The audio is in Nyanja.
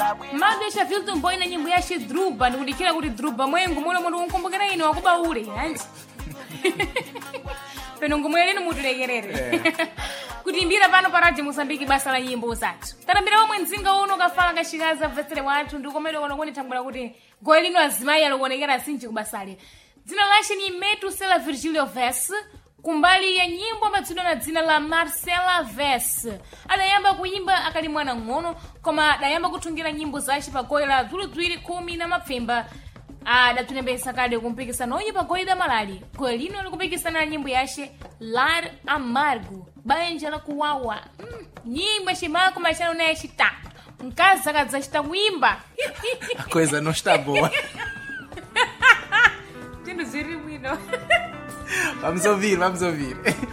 madesha Vilton Boy na nyimbo yashe Druba ndikudikira kuti Druba mwengu mule mundu unkumbukira ine wakuba ule anti peno ngumweleni mutilekerere kutimbira pano pa Radio Mozambique basa la nyimbo zathu tarambira omwe mzinga uno kafala kashikaza vesere wathu ndikomero kono kunitambula kuti goyi lino azimayi alikuonekera sinji kubasale dzina lashe ni Metu Sela Virgilio Vess kumbali ya nyimbo amatsidwa na dzina la Marcela Vess adayamba kuimba akali mwana ng'ono koma adayamba kutungira nyimbo zace pa goyi la Dzuludzwiri 10 na mapfemba adatunembesa kale kumpikisana onye pa goyi da Malali goyi lino likupikisana na nyimbo yace Lar Amargo banja la kuwawa nyimbo chimako machano naye chita mkazi akadzachita kuimba A coisa não está boa. Tendo ziri bwino. Vamos ouvir.